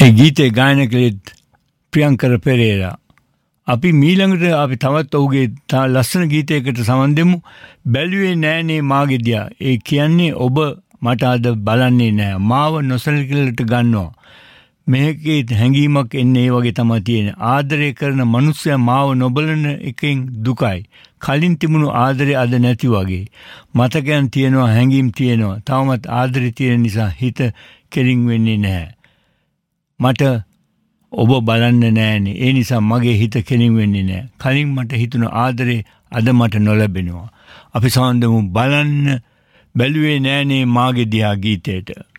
ඒ ගීතේ ගායන කළෙත් ප්‍රියංකර පෙරේරා. අපි මීළඟට අපි තවත් ඔහුගේ ලස්සන ගීතයකට සමන් දෙමු. බැලුවේ නෑනේ මාගේ දියා. ඒ කියන්නේ ඔබ මට අද බලන්නේ නෑ. මාව නොසලකලට ගන්නවා. මේකේ හැඟීමක් එන්නේ ඒ වගේ තමයි තියෙන්නේ. ආදරය කරන මිනිස්සයා මාව නොබලන එකෙන් දුකයි. කලින් තිබුණු ආදරේ අද නැති වගේ. මතකයන් තියෙනවා, හැඟීම් තියෙනවා. තවමත් ආදරේ තියෙන නිසා හිත කෙලින් වෙන්නේ නැහැ. මට ඔබ බලන්න නෑනේ. ඒ නිසා මගේ හිත කෙලින් වෙන්නේ නැහැ. කලින් මට හිතුණ ආදරේ අද මට නොලැබෙනවා. අපි සමන්දමු බලන්න බැලුවේ නෑනේ මාගේ දිහා ගීතයට.